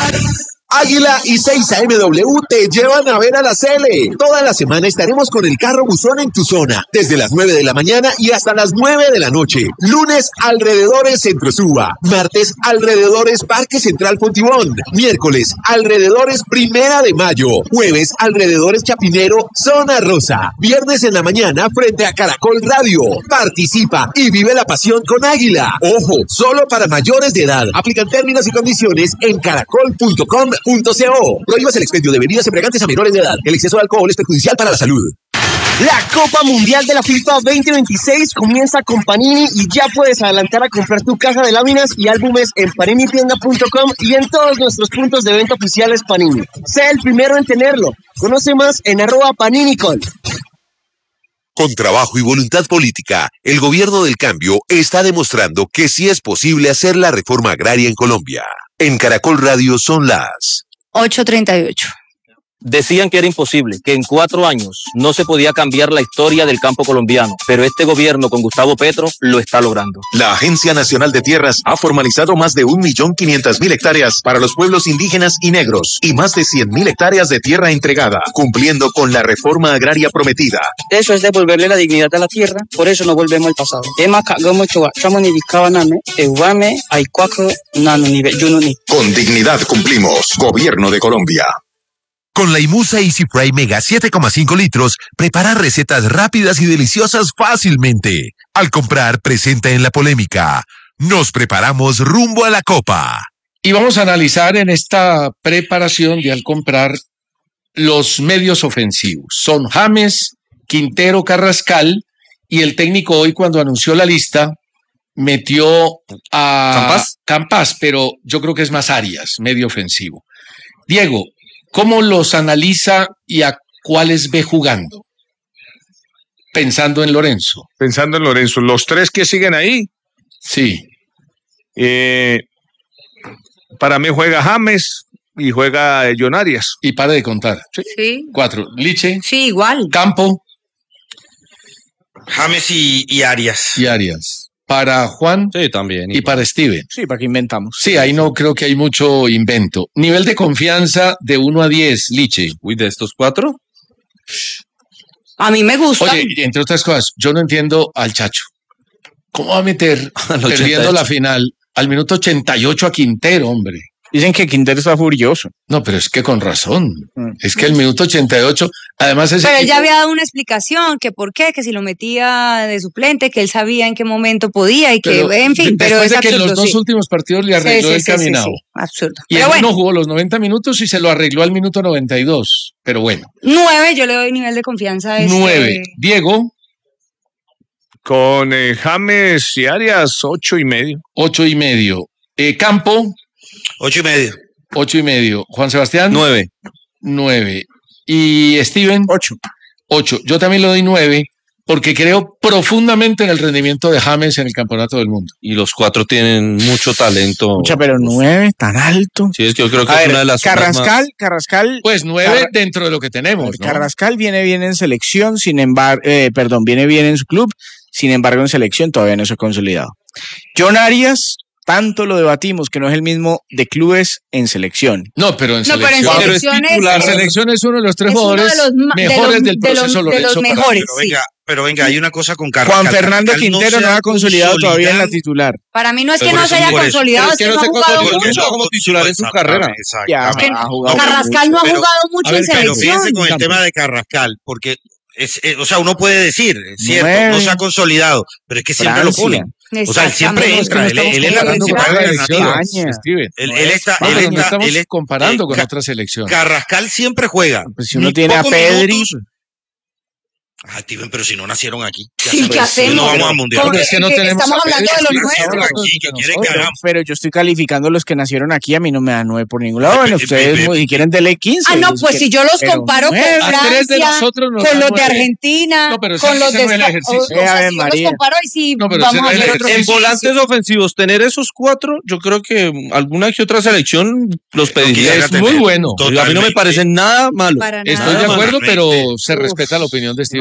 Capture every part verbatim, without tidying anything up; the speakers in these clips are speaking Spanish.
Águila y seis A M W te llevan a ver a la Cele. Toda la semana estaremos con el carro buzón en tu zona, desde las nueve de la mañana y hasta las nueve de la noche. Lunes, alrededores Centro Suba. Martes, alrededores Parque Central Fontibón. Miércoles, alrededores Primera de Mayo. Jueves, alrededores Chapinero, Zona Rosa. Viernes en la mañana, frente a Caracol Radio. Participa y vive la pasión con Águila. Ojo, solo para mayores de edad. Aplican términos y condiciones en caracol punto com punto co. Prohíbas el expendio de bebidas embriagantes a menores de edad. El exceso de alcohol es perjudicial para la salud. La Copa Mundial de la FIFA veinte veintiséis comienza con Panini y ya puedes adelantar a comprar tu caja de láminas y álbumes en panini tienda punto com y en todos nuestros puntos de venta oficiales Panini. Sé el primero en tenerlo. Conoce más en arroba paninicol. Con trabajo y voluntad política, el gobierno del cambio está demostrando que sí es posible hacer la reforma agraria en Colombia. En Caracol Radio son las ocho treinta y ocho. Decían que era imposible, que en cuatro años no se podía cambiar la historia del campo colombiano, pero este gobierno con Gustavo Petro lo está logrando. La Agencia Nacional de Tierras ha formalizado más de un millón quinientas mil hectáreas para los pueblos indígenas y negros y más de cien mil hectáreas de tierra entregada, cumpliendo con la reforma agraria prometida. Eso es devolverle la dignidad a la tierra, por eso no volvemos al pasado. Con dignidad cumplimos, Gobierno de Colombia. Con la Imusa Easy Fry Mega siete coma cinco litros, prepara recetas rápidas y deliciosas fácilmente. Al comprar, presenta en la polémica. Nos preparamos rumbo a la Copa. Y vamos a analizar en esta preparación de al comprar los medios ofensivos. Son James, Quintero, Carrascal, y el técnico hoy cuando anunció la lista metió a ¿Campas? Campas, pero yo creo que es más Arias, medio ofensivo. Diego, ¿cómo los analiza y a cuáles ve jugando? Pensando en Lorenzo. Pensando en Lorenzo. Los tres que siguen ahí. Sí. Eh, para mí juega James y juega John Arias. Y para de contar. Sí. sí. Cuatro. Liche. Sí, igual. Campo. James y, y Arias. Y Arias. Para Juan. Sí, también. Y para Steven. Sí, para que inventamos. Sí, ahí no creo que hay mucho invento. Nivel de confianza de uno a diez, Liche. Uy, ¿de estos cuatro? A mí me gusta. Oye, entre otras cosas, yo no entiendo al Chacho. ¿Cómo va a meter, perdiendo la final, al minuto ochenta y ocho a Quintero, hombre? Dicen que Quintero está furioso. No, pero es que con razón. Mm. Es que el minuto ochenta y ocho, además ese Pero él equipo... ya había dado una explicación, que por qué, que si lo metía de suplente, que él sabía en qué momento podía y que, pero, en fin, pero es de que absurdo, en los dos sí. últimos partidos le arregló sí, sí, el sí, caminado. Sí, sí, absurdo. Y pero él bueno. no jugó los noventa minutos y se lo arregló al minuto noventa y dos. Pero bueno. Nueve, yo le doy nivel de confianza a este... Nueve. Diego. Con eh, James y Arias, ocho y medio. Ocho y medio. Eh, Campo. Ocho y medio. Ocho y medio. Juan Sebastián. Nueve. Nueve. Y Steven. Ocho. Ocho. Yo también le doy nueve porque creo profundamente en el rendimiento de James en el Campeonato del Mundo. Y los cuatro tienen mucho talento. Mucha, pero nueve, tan alto. Sí, es que yo creo que A es ver, una de las Carrascal, más... Carrascal. Pues nueve Car dentro de lo que tenemos, ¿no? Carrascal viene bien en selección, sin embargo, eh, perdón, viene bien en su club, sin embargo en selección todavía no se ha consolidado. John Arias, tanto lo debatimos que no es el mismo de clubes en selección. No, pero en no, selección. Pero en selección es, la selección es uno de los tres jugadores de los, mejores de los, del proceso de los, Lorenzo. De los mejores, pero venga, sí. pero venga, hay una cosa con Carrascal. Juan Fernando Carrascal Quintero no, no ha consolidado todavía en la titular. Para mí no es que pero no se haya consolidado, es que no ha jugado mucho. como titular en su carrera. Ya, es que ha jugado Carrascal no ha pero, jugado mucho ver, en selección. Pero fíjense con el tema de Carrascal, porque es, es, o sea, uno puede decir, es cierto, Nueve. no se ha consolidado, pero es que siempre Francia. lo ponen. O sea, él siempre entra, él, él es la principal alternativa. Él, él está, Vamos, él está, no estamos él es, comparando eh, con Ca otra selección. Carrascal siempre juega. Pues si uno tiene a Pedri. Minutos, Ah, Steven, pero si no nacieron aquí. ¿Qué sí, ¿qué hacemos? No vamos a mundial. Porque es que no tenemos estamos hablando de los nuestros. Aquí, que quieren que hagamos. Pero yo estoy calificando a los que nacieron aquí, a mí no me dan nueve por ningún lado. Bueno, ustedes si quieren dele quince. Ah, no, pues si yo los comparo con Francia, con los de Argentina, con los de España. O sea, si yo los comparo y si vamos a hacer otro. En volantes ofensivos, tener esos cuatro, yo creo que alguna que otra selección los pediría. Es muy bueno. A mí no me parece nada malo. Estoy de acuerdo, pero se respeta la opinión de Steven.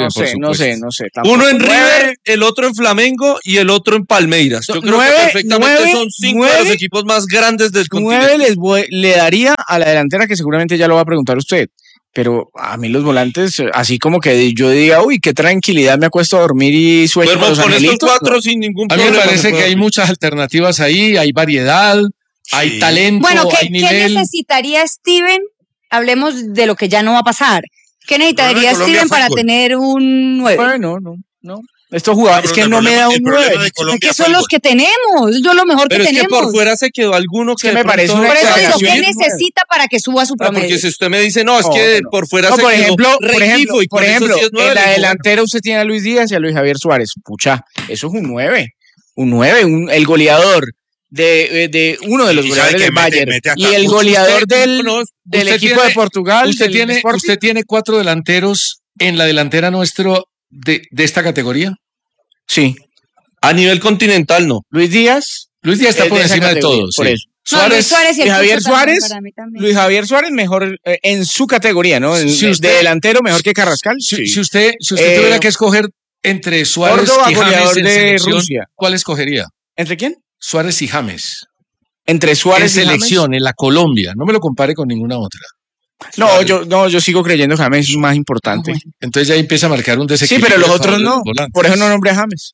no sé, no sé, no sé. Uno en River, el otro en Flamengo y el otro en Palmeiras. Yo creo nueve, que perfectamente nueve, son cinco nueve, de los equipos más grandes del continente. Nueve les voy, le daría a la delantera, que seguramente ya lo va a preguntar usted. Pero a mí los volantes, así como que yo diga, uy, qué tranquilidad, me acuesto a dormir y sueño con los angelitos. Estos cuatro, ¿no? Sin ningún problema. A mí me parece que hay muchas alternativas ahí, hay variedad, sí. hay talento, bueno, ¿qué, hay nivel. ¿qué necesitaría Steven? Hablemos de lo que ya no va a pasar. ¿Qué necesitaría bueno, Steven para tener un nueve? Bueno, no, no. Estos jugadores, es que no me da un nueve. Es que son los que tenemos, es lo mejor pero que es tenemos. Que por fuera se quedó alguno que, que me parece una Por eso digo, ¿qué necesita para que suba su promedio? Ah, porque si usted me dice, no, es que no, por fuera no, se por quedó ejemplo, por ejemplo, y por ejemplo sí es nueve, en la delantera usted tiene a Luis Díaz y a Luis Javier Suárez. Pucha, eso es un nueve. Un nueve, un, el goleador de, de uno de los goleadores del Bayern mete, mete y el goleador usted, del, no, del equipo tiene, de Portugal. Usted tiene, usted tiene cuatro delanteros en la delantera nuestro de, de esta categoría. Sí. A nivel continental, no. Luis Díaz. Luis Díaz está por encima de todos. Por sí. eso. No, Suárez, Luis Suárez y Luis Javier Suárez. Luis Javier Suárez mejor eh, en su categoría, ¿no? En, si usted, de delantero mejor que Carrascal. Si, sí. si usted, si usted eh, tuviera que escoger entre Suárez Córdoba, y James de Rusia, ¿cuál escogería? ¿Entre quién? Suárez y James. Entre Suárez en y selección, James. En la Colombia. No me lo compare con ninguna otra. No, Suárez. yo no, yo sigo creyendo que James es más importante. Ah, entonces ya empieza a marcar un desequilibrio. Sí, pero los otros no. Por eso no nombré a James.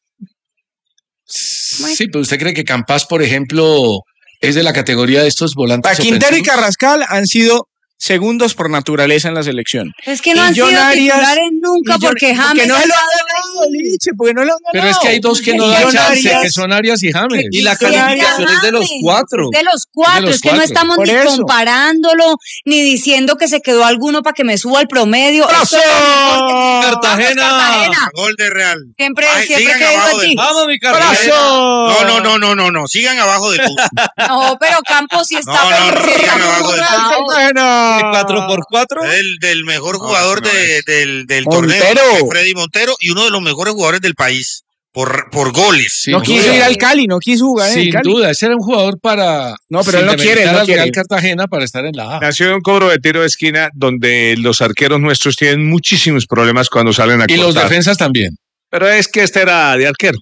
Sí, pero usted cree que Campas, por ejemplo, es de la categoría de estos volantes. Para Quintero y Carrascal han sido segundos por naturaleza en la selección. Es que no y han sido Arias, titulares nunca porque James porque no se lo ha ganado, Liche, porque no lo han ganado. Pero es que hay dos que no dan chance, que son Arias y James. Y la calificación es de los cuatro. De los cuatro, es, de los es que cuatro. No estamos por ni eso. comparándolo, ni diciendo que se quedó alguno para que me suba el promedio. ¡Brazo! Cartagena. Cartagena. Gol de Real. Siempre, Ay, siempre que digo a ti. Vamos, mi Cartagena. No, no, no, no, no, no, sigan abajo del bus. No, pero Campos sí está. No, no, no, sigan abajo del bus. cuatro por cuatro El del mejor jugador no, no de, del, del torneo, Freddy Montero, y uno de los mejores jugadores del país por, por goles. Sí, no quiso duda. ir al Cali, no quiso jugar en Sin el Cali. duda, ese era un jugador para. No, pero él no quiere, él no quiere. Cartagena para estar en la A. Nació en un cobro de tiro de esquina donde los arqueros nuestros tienen muchísimos problemas cuando salen a y cortar. Y los defensas también. Pero es que este era de arquero.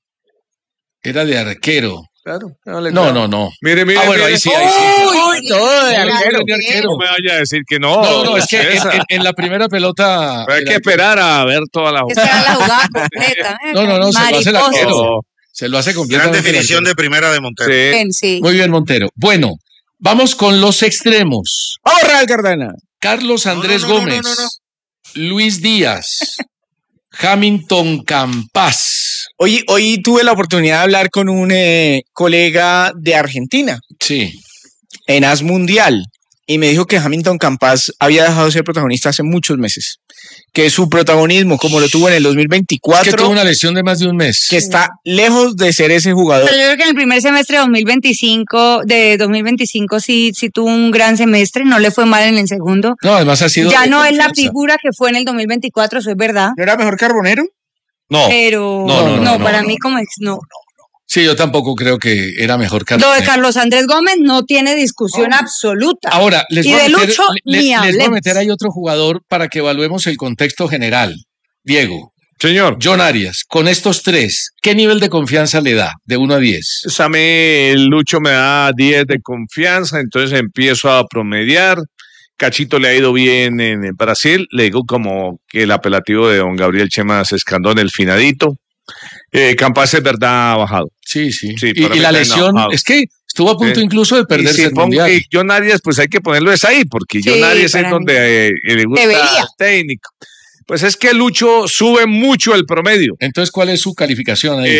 Era de arquero. Claro. No, no, no, no. Mire, mire. Ah, bueno, mire. ahí sí, ahí sí. Uy, todo de arquero. De arquero. No me vaya a decir que no. No, no, es que en, en, en la primera pelota. Pero hay que esperar a ver toda la jugada. Esperar la jugada completa. ¿eh? No, no, no, se lo hace el arquero. Se lo hace completa. Gran definición de primera de Montero. Sí. Bien, sí. Muy bien, Montero. Bueno, vamos con los extremos. ¡Vamos, Real Cartagena! Carlos Andrés no, no, no, Gómez. No, no, no, no. Luis Díaz. Hamilton Campas. Hoy, hoy tuve la oportunidad de hablar con un eh, colega de Argentina. Sí. En A S Mundial. Y me dijo que Hamilton Campas había dejado de ser protagonista hace muchos meses. Que su protagonismo, como lo tuvo en el dos mil veinticuatro. Que tuvo una lesión de más de un mes. Que está lejos de ser ese jugador. Pero yo creo que en el primer semestre de dos mil veinticinco, de dos mil veinticinco sí, sí tuvo un gran semestre. No le fue mal en el segundo. No, además ha sido. Ya no es la figura que fue en el dos mil veinticuatro, eso es verdad. ¿No era mejor Carbonero? No. Pero. No, no, no, no, no para no, mí, no. como ex, no. Sí, yo tampoco creo que era mejor Carlos. Lo de Carlos Andrés Gómez no tiene discusión oh. absoluta. Ahora, les y voy, de a meter, Lucho, les, ni les voy a meter ahí otro jugador para que evaluemos el contexto general. Diego. Señor. John Arias, con estos tres, ¿qué nivel de confianza le da de uno a diez? Pues a mí el Lucho me da diez de confianza, entonces empiezo a promediar. Cachito le ha ido bien en Brasil, le digo como que el apelativo de don Gabriel Chema Escandón, el finadito. Eh, Campas es verdad ha bajado. Sí, sí. sí y, y la lesión, es que estuvo a punto sí. incluso de perderse si el pongo, mundial. Y John Arias, pues hay que ponerlo es ahí, porque sí, John Arias es donde eh, le gusta Debería. el técnico. Pues es que Lucho sube mucho el promedio. Entonces, ¿cuál es su calificación ahí?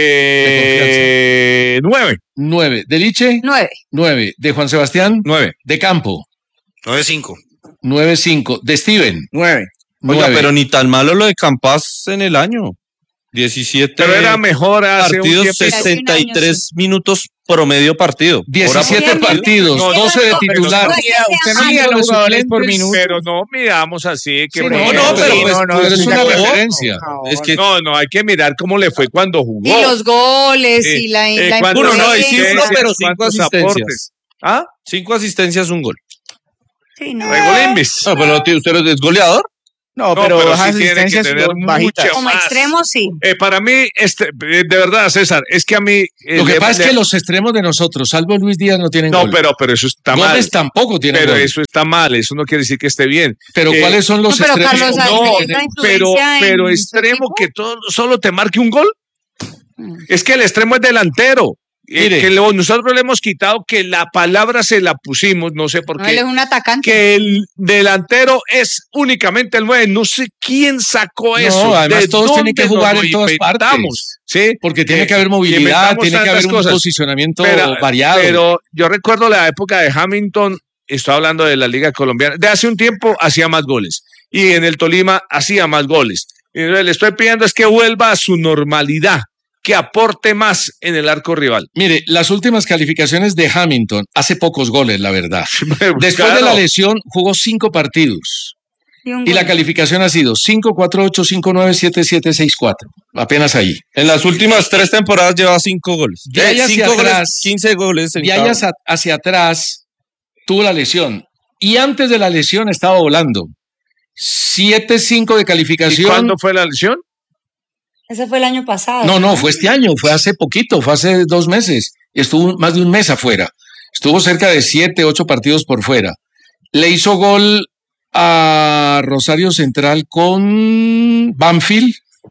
Eh, de nueve. Nueve. ¿De Liche? Nueve. Nueve. ¿De Juan Sebastián? Nueve. ¿De Campo? Nueve cinco. Nueve cinco. ¿De Steven? Nueve. Oiga, pero ni tan malo lo de Campas en el año. diecisiete pero era mejor hace partidos, un sesenta y tres minutos promedio partido. diecisiete partidos, no, doce de titular. Usted no mira los jugadores por minuto. Pero no miramos así. Que sí, no, no, no, pero pues, no, no, es una referencia. No, es que, no, no, hay que mirar cómo le fue cuando jugó. Y los goles eh, y la, eh, la cuando, uno, no, sí, uno, pero cinco asistencias. Aportes. ¿Ah? Cinco asistencias, un gol. Sí, no. No, pero tío, ¿usted es goleador? No, no pero, pero sí tiene que tener mucha Como más. extremo, sí. Eh, para mí, este, de verdad, César, es que a mí... Eh, Lo que le, pasa le, es que los extremos de nosotros, salvo Luis Díaz, no tienen no, gol. No, pero, pero eso está Gómez mal. Gómez tampoco tiene Pero gol. eso está mal, eso no quiere decir que esté bien. Pero eh, ¿cuáles son los no, pero extremos? Carlos, no, pero, pero en extremo que todo, solo te marque un gol. Mm. Es que el extremo es delantero. Mire, que lo, nosotros le hemos quitado que la palabra se la pusimos, no sé por qué. No, él es un atacante. Que el delantero es únicamente el nueve. No sé quién sacó eso. No, además todos tienen que jugar en todas partes. ¿Sí? Porque tiene eh, que haber movilidad, tiene que haber un cosas. posicionamiento pero, variado. Pero yo recuerdo la época de Hamilton, estoy hablando de la Liga Colombiana, de hace un tiempo hacía más goles. Y en el Tolima hacía más goles. Y le estoy pidiendo es que vuelva a su normalidad, que aporte más en el arco rival. Mire, las últimas calificaciones de Hamilton, hace pocos goles, la verdad. Después claro. de la lesión, jugó cinco partidos. Y, y la calificación ha sido cinco, cuatro, ocho, cinco, nueve, siete, siete, seis, cuatro. Apenas ahí. En las últimas tres temporadas lleva cinco goles. De ahí hacia cinco atrás, goles, quince goles. De ahí hacia, hacia atrás, tuvo la lesión. Y antes de la lesión estaba volando. siete cinco de calificación. ¿Y cuándo fue la lesión? Ese fue el año pasado. No, no, fue este año, fue hace poquito, fue hace dos meses. Estuvo más de un mes afuera. Estuvo cerca de siete, ocho partidos por fuera. Le hizo gol a Rosario Central con Banfield.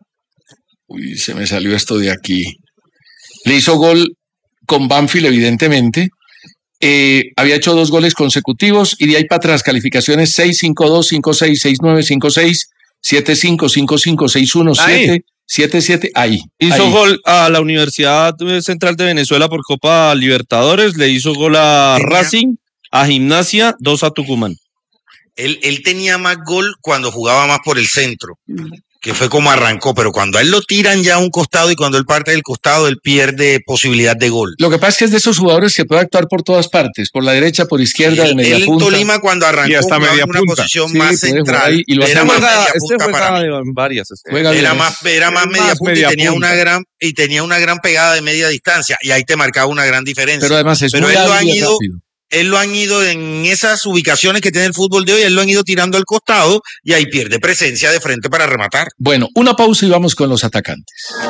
Uy, se me salió esto de aquí. Le hizo gol con Banfield, evidentemente. Eh, había hecho dos goles consecutivos y de ahí para atrás calificaciones seis, cinco, dos, cinco, seis, seis, nueve, cinco, seis, siete, cinco, cinco, cinco, seis, uno, siete, siete, siete, ahí. Hizo ahí. gol a la Universidad Central de Venezuela por Copa Libertadores, le hizo gol a Racing, a Gimnasia, dos a Tucumán. Él, él tenía más gol cuando jugaba más por el centro, que fue como arrancó, pero cuando a él lo tiran ya a un costado y cuando él parte del costado, él pierde posibilidad de gol. Lo que pasa es que es de esos jugadores que puede actuar por todas partes, por la derecha, por izquierda, él, de media él punta. En Tolima cuando arrancó y hasta media en una punta. posición Sí, más central. Y lo era más juega, media este punta juega para mí. en varias. Este. Juega Era bien. más, era más media más punta media y tenía punta. una gran y tenía una gran pegada de media distancia y ahí te marcaba una gran diferencia. Pero además es pero muy él lo han hábil y ido rápido. Él lo han ido en esas ubicaciones que tiene el fútbol de hoy, él lo han ido tirando al costado y ahí pierde presencia de frente para rematar. Bueno, una pausa y vamos con los atacantes.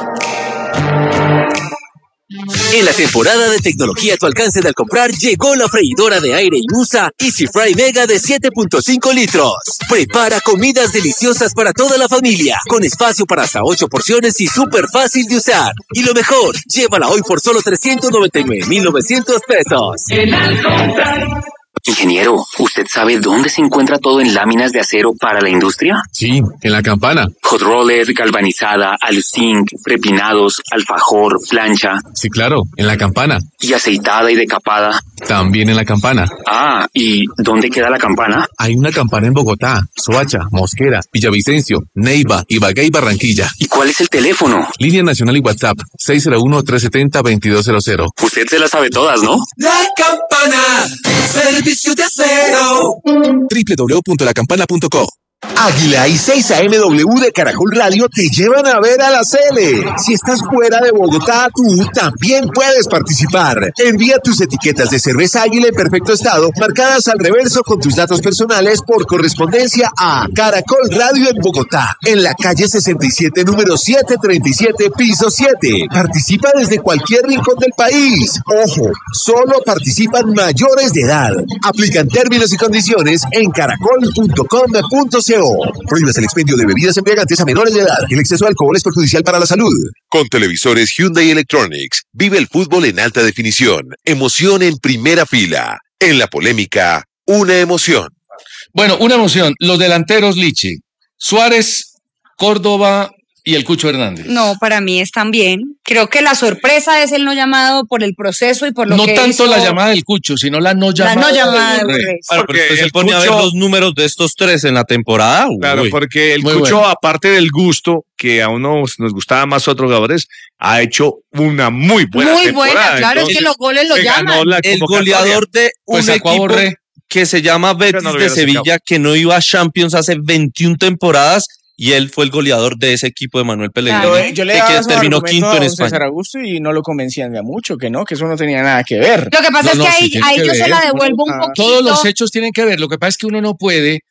En la temporada de tecnología a tu alcance de al comprar, llegó la freidora de aire y usa Easy Fry Mega de siete punto cinco litros. Prepara comidas deliciosas para toda la familia, con espacio para hasta ocho porciones y súper fácil de usar. Y lo mejor, llévala hoy por solo trescientos noventa y nueve mil novecientos pesos. En al comprar. Ingeniero, ¿usted sabe dónde se encuentra todo en láminas de acero para la industria? Sí, en La Campana. Hot roller, galvanizada, aluzinc, prepinados, alfajor, plancha. Sí, claro, en La Campana. ¿Y aceitada y decapada? También en La Campana. Ah, ¿y dónde queda La Campana? Hay una campana en Bogotá, Soacha, Mosquera, Villavicencio, Neiva, Ibagué y Barranquilla. ¿Y cuál es el teléfono? Línea nacional y WhatsApp, seis cero uno, tres siete cero, dos dos cero cero. Usted se las sabe todas, ¿no? La Campana, servicio de acero. doble u doble u doble u punto la campana punto com. Águila y seis A M W de Caracol Radio te llevan a ver a la Cele. Si estás fuera de Bogotá, tú también puedes participar. Envía tus etiquetas de cerveza Águila en perfecto estado, marcadas al reverso con tus datos personales por correspondencia a Caracol Radio en Bogotá, en la calle sesenta y siete, número setecientos treinta y siete, piso siete. Participa desde cualquier rincón del país. Ojo, solo participan mayores de edad. Aplican términos y condiciones en caracol punto com punto co. Prohíbas el expendio de bebidas embriagantes a menores de edad. El exceso de alcohol es perjudicial para la salud. Con televisores Hyundai Electronics, vive el fútbol en alta definición. Emoción en primera fila. En la polémica, una emoción. Bueno, una emoción. Los delanteros, Lichi. Suárez, Córdoba y el Cucho Hernández. No, para mí están bien. Creo que la sorpresa es el no llamado por el proceso y por lo no que tanto hizo... la llamada del Cucho, sino la no llamada, la no llamada del Borré. Claro, pero usted se pone Cucho... a ver los números de estos tres en la temporada. Claro, Uy. porque el Muy Cucho, bueno. aparte del gusto, que a uno nos gustaba más otros jugadores, ha hecho una muy buena Muy temporada. buena, claro, Entonces, es que los goles lo llaman. la El goleador de un Pues sacó a equipo Borré. que se llama Betis no lo de hubiera Sevilla, sacado. que no iba a Champions hace veintiuna temporadas, y él fue el goleador de ese equipo de Manuel Pellegrini, Claro, yo le que daba su terminó argumento quinto a en don España. César Augusto y no lo convencían de a mucho, que no, que eso no tenía nada que ver. Lo que pasa No, es no, que sí ahí, tiene ahí que yo se ver. la devuelvo un Ah, poquito. Todos los hechos tienen que ver. Lo que pasa es que uno no puede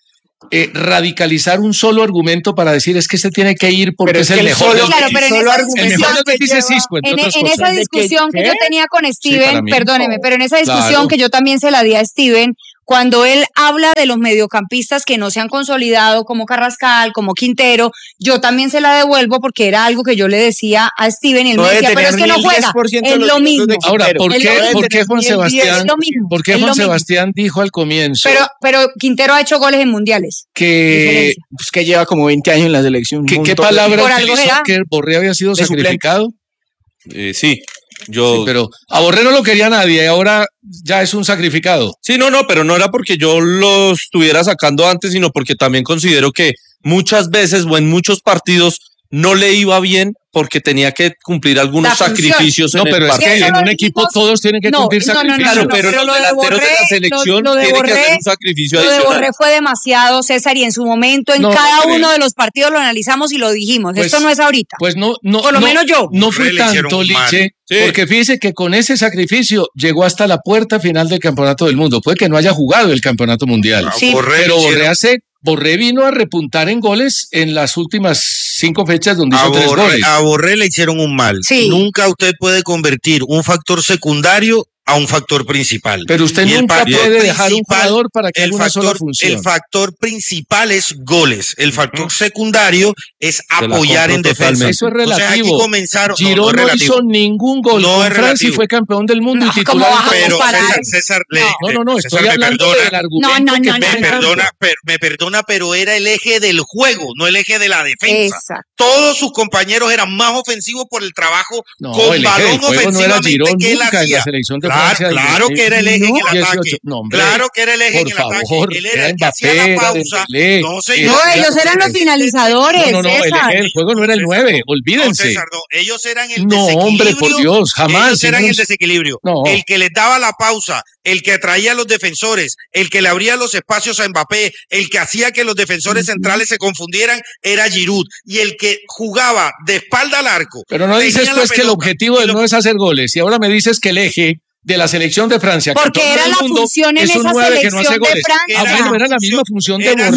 eh, radicalizar un solo argumento para decir es que este tiene que ir porque es, es el mejor. Solo, claro, pero en solo esa argumento. El mejor que dice Cisco, en, en esa discusión que, que yo tenía con Steven, sí, perdóneme, pero en esa discusión claro. que yo también se la di a Steven, cuando él habla de los mediocampistas que no se han consolidado como Carrascal, como Quintero, yo también se la devuelvo porque era algo que yo le decía a Steven y él no me decía, pero es que no juega, es lo mismo. Ahora, ¿por qué, ¿por qué Juan Sebastián, ¿por qué Juan Sebastián dijo al comienzo? Pero, pero Quintero ha hecho goles en mundiales. Que, pues que lleva como veinte años en la selección. ¿Qué, ¿qué palabra utilizó que Borré había sido sacrificado? Eh, sí. Yo... Sí, pero a Borré no lo quería nadie, ahora ya es un sacrificado. Sí, no, no, pero no era porque yo lo estuviera sacando antes, sino porque también considero que muchas veces o en muchos partidos no le iba bien porque tenía que cumplir algunos sacrificios en no, pero el partido. Es que en un equipo todos tienen que no, cumplir no, sacrificios. Claro, no, no, no, pero, pero los delanteros de, Borré, de la selección lo, lo tienen Borré, que hacer un sacrificio lo adicional. Lo de Borré fue demasiado, César, y en su momento en no, cada no uno de los partidos lo analizamos y lo dijimos. Pues, esto no es ahorita. Pues no, no. Por lo no, menos yo. No fue tanto, Liche, sí. Porque fíjese que con ese sacrificio llegó hasta la puerta final del Campeonato del Mundo. Puede que no haya jugado el Campeonato Mundial. Sí. Borré, pero Borré hace... Borré vino a repuntar en goles en las últimas cinco fechas donde hizo a tres Borré, goles. A Borré le hicieron un mal. Sí. Nunca usted puede convertir un factor secundario a un factor principal. Pero usted y nunca puede dejar un jugador para que haga una sola función. El factor principal es goles. El factor uh-huh. secundario es apoyar en defensa. Totalmente. Eso es relativo. O sea, aquí comenzaron, Girón no, no, no hizo ningún gol. No con Francia y fue campeón del mundo no, y titular. Pero César, César no. le, no, no, no, estoy César hablando perdona, del argumento no, no, que no, me, no, perdona, per, me perdona, pero era el eje del juego, no el eje de la defensa. Exacto. Todos sus compañeros eran más ofensivos por el trabajo no, con el balón ofensivamente no era Girón que él nunca hacía. En la selección de claro, Francia, claro que era el eje no, en el ataque. No, hombre, claro que era el eje en el favor, ataque. Él era el que hacía la pausa. Dembélé, no, señor. No, ellos eran los finalizadores. No, no, no, el eje del juego no era el nueve, olvídense. No, César, no, ellos eran el no, desequilibrio. No, hombre, por Dios, jamás. Ellos eran el desequilibrio. No. El que les daba la pausa, el que atraía a los defensores, el que le abría los espacios a Mbappé, el que hacía que los defensores centrales se confundieran, era Giroud. Y el que jugaba de espalda al arco. Pero no dices pues que el objetivo de él no es hacer goles. Y ahora me dices que el eje de la selección de Francia, porque era la función en esa selección de Francia. Ah, bueno, era la misma función de Borré. No,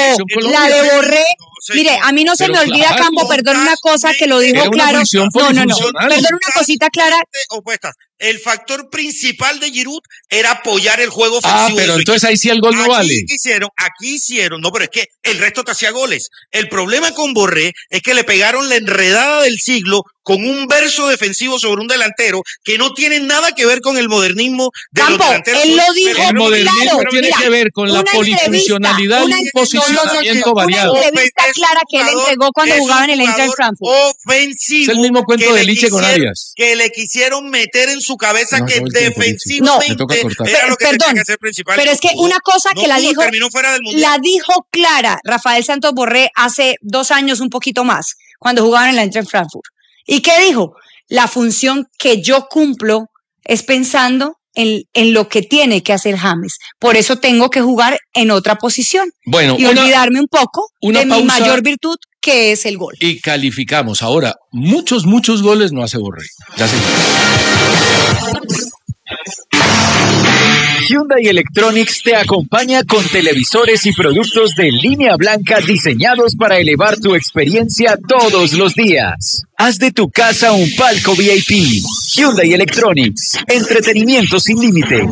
la de Borré. Mire, a mí no se me olvida, claro, Campo, perdón una cosa que lo dijo claro. No, no, no, perdón una cosita clara. Opuestas. El factor principal de Giroud era apoyar el juego ofensivo. Ah, pero entonces ahí sí el gol no aquí vale. Hicieron, aquí hicieron, no, pero es que el resto te hacía goles. El problema con Borré es que le pegaron la enredada del siglo con un verso defensivo sobre un delantero que no tiene nada que ver con el modernismo de Campo, los delanteros. Él lo dijo, el modernismo claro, tiene mira, que ver con la polifuncionalidad y un posicionamiento variado. Una entrevista clara que él entregó cuando jugaba en el Eintracht Frankfurt. Ofensivo. Es el mismo cuento de Liche con Arias. Que le quisieron meter en su cabeza no, que defensivamente no, era lo que perdón, tenía que hacer principal. Pero es que una cosa no que la pudo, dijo, la dijo clara Rafael Santos Borré hace dos años, un poquito más, cuando jugaban en la Eintracht Frankfurt. ¿Y qué dijo? La función que yo cumplo es pensando en, en lo que tiene que hacer James. Por eso tengo que jugar en otra posición. Bueno, y una, olvidarme un poco una de mi mayor virtud, que es el gol. Y calificamos. Ahora, muchos, muchos goles no hace Borré. Ya se... Hyundai Electronics te acompaña con televisores y productos de línea blanca diseñados para elevar tu experiencia todos los días. Haz de tu casa un palco V I P. Hyundai Electronics. Entretenimiento sin límite.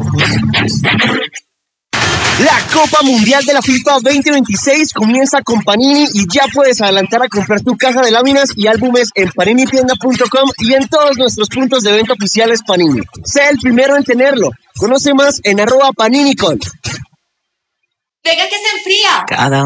La Copa Mundial de la FIFA veinte veintiséis comienza con Panini y ya puedes adelantar a comprar tu caja de láminas y álbumes en panini tienda punto com y en todos nuestros puntos de venta oficiales Panini. Sé el primero en tenerlo. Conoce más en arroba paninicol. Venga que se enfría. Cada